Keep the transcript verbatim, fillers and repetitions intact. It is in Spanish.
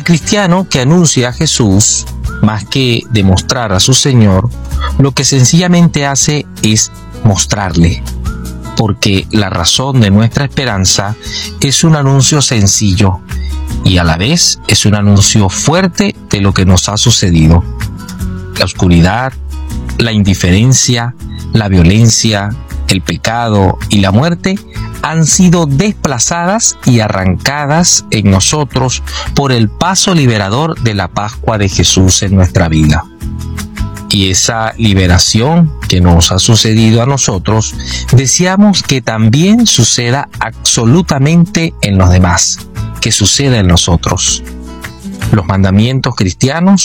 cristiano que anuncia a Jesús, más que demostrar a su Señor, lo que sencillamente hace es mostrarle, porque la razón de nuestra esperanza es un anuncio sencillo y a la vez es un anuncio fuerte de lo que nos ha sucedido. La oscuridad, la indiferencia, la violencia, el pecado y la muerte han sido desplazadas y arrancadas en nosotros por el paso liberador de la Pascua de Jesús en nuestra vida. Y esa liberación que nos ha sucedido a nosotros, deseamos que también suceda absolutamente en los demás, que suceda en nosotros. Los mandamientos cristianos